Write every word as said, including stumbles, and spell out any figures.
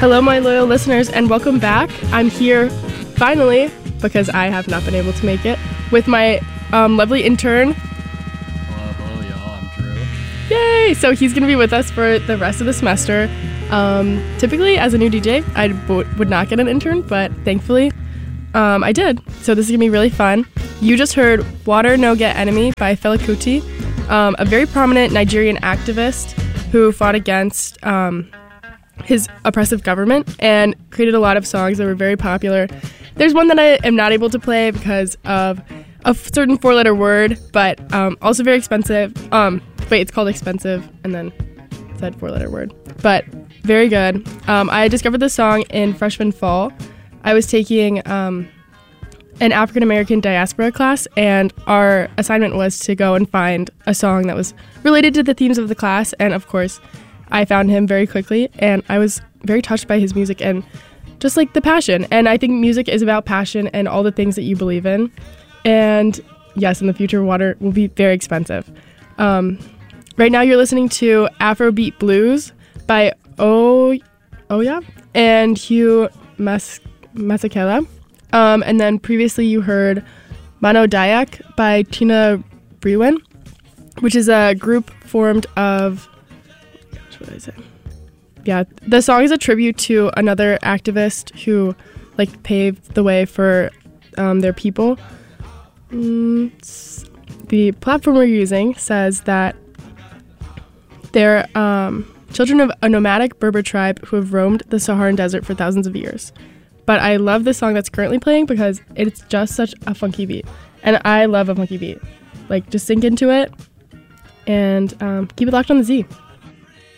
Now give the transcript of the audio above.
Hello, my loyal listeners, and welcome back. I'm here, finally, because I have not been able to make it, with my um, lovely intern. Hello, hello, y'all. I'm Drew. Yay! So he's going to be with us for the rest of the semester. Um, typically, as a new D J, I w- would not get an intern, but thankfully, um, I did. So this is going to be really fun. You just heard Water No Get Enemy by Fela Kuti, um, a very prominent Nigerian activist who fought against um, his oppressive government and created a lot of songs that were very popular. There's one that I am not able to play because of a certain four-letter word, but um, also very expensive. Um, wait, it's called Expensive, and then it said four-letter word. But very good. Um, I discovered this song in freshman fall. I was taking um, an African-American diaspora class, and our assignment was to go and find a song that was related to the themes of the class, and of course, I found him very quickly, and I was very touched by his music and just like the passion. And I think music is about passion and all the things that you believe in. And yes, in the future, water will be very expensive. Um, right now, you're listening to Afrobeat Blues by O Oya and Hugh Mas- Masekela. Um, and then previously, you heard Mano Dayak by Tina Brewen, which is a group formed of... What did I say? Yeah, the song is a tribute to another activist who, like, paved the way for um, their people. Mm, the platform we're using says that they're um, children of a nomadic Berber tribe who have roamed the Saharan desert for thousands of years. But I love the song that's currently playing because it's just such a funky beat. And I love a funky beat. Like, just sink into it and um, keep it locked on the Z.